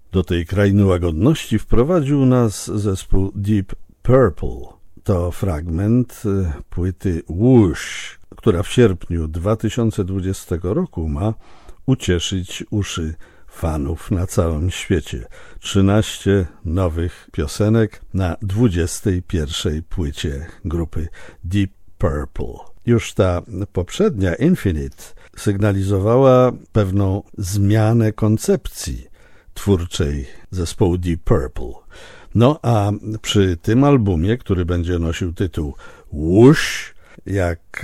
Do tej krainy łagodności wprowadził nas zespół Deep Purple. To fragment płyty Whoosh, która w sierpniu 2020 roku ma ucieszyć uszy fanów na całym świecie. 13 nowych piosenek na 21 płycie grupy Deep Purple. Już ta poprzednia Infinite sygnalizowała pewną zmianę koncepcji twórczej zespołu Deep Purple. No a przy tym albumie, który będzie nosił tytuł Whoosh, jak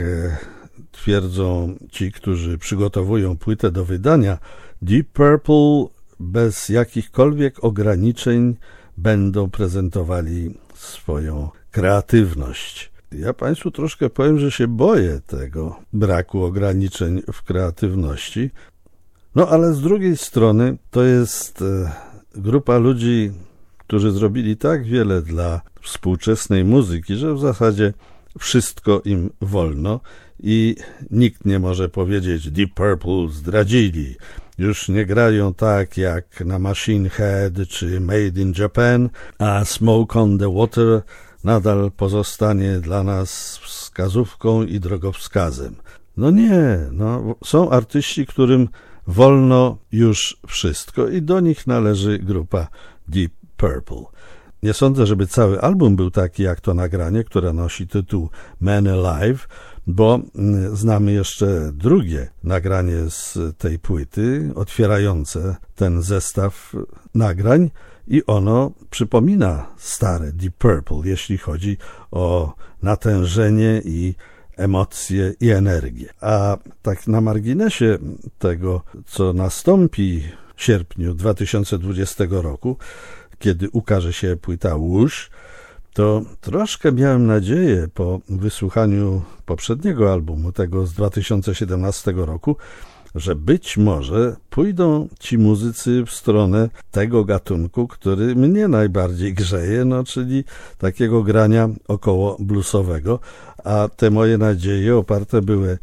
twierdzą ci, którzy przygotowują płytę do wydania, Deep Purple bez jakichkolwiek ograniczeń będą prezentowali swoją kreatywność. Ja Państwu troszkę powiem, że się boję tego braku ograniczeń w kreatywności. No ale z drugiej strony to jest grupa ludzi, którzy zrobili tak wiele dla współczesnej muzyki, że w zasadzie wszystko im wolno i nikt nie może powiedzieć Deep Purple zdradzili. Już nie grają tak jak na Machine Head czy Made in Japan, a Smoke on the Water nadal pozostanie dla nas wskazówką i drogowskazem. No nie, są artyści, którym wolno już wszystko i do nich należy grupa Deep Purple. Nie sądzę, żeby cały album był taki jak to nagranie, które nosi tytuł Man Alive, bo znamy jeszcze drugie nagranie z tej płyty, otwierające ten zestaw nagrań i ono przypomina stare Deep Purple, jeśli chodzi o natężenie i emocje i energię. A tak na marginesie tego, co nastąpi w sierpniu 2020 roku, kiedy ukaże się płyta Whoosh, to troszkę miałem nadzieję po wysłuchaniu poprzedniego albumu, tego z 2017 roku, że być może pójdą ci muzycy w stronę tego gatunku, który mnie najbardziej grzeje, czyli takiego grania około bluesowego, a te moje nadzieje oparte były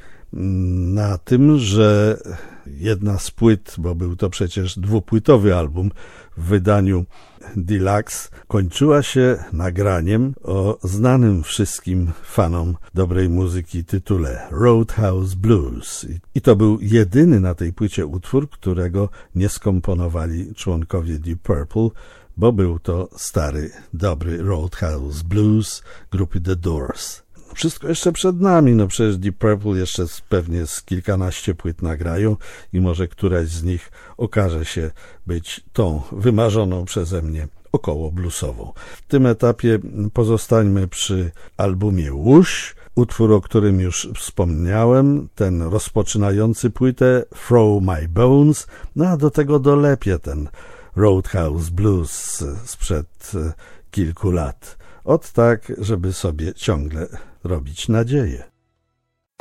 na tym, że jedna z płyt, bo był to przecież dwupłytowy album w wydaniu Deluxe, kończyła się nagraniem o znanym wszystkim fanom dobrej muzyki tytule Roadhouse Blues. I to był jedyny na tej płycie utwór, którego nie skomponowali członkowie Deep Purple, bo był to stary, dobry Roadhouse Blues grupy The Doors. Wszystko jeszcze przed nami, przecież Deep Purple jeszcze pewnie z kilkanaście płyt nagrają i może któraś z nich okaże się być tą wymarzoną przeze mnie około bluesową. W tym etapie pozostańmy przy albumie Whoosh, utwór, o którym już wspomniałem, ten rozpoczynający płytę Throw My Bones, a do tego dolepię ten Roadhouse Blues sprzed kilku lat. Tak, żeby sobie ciągle robić nadzieję.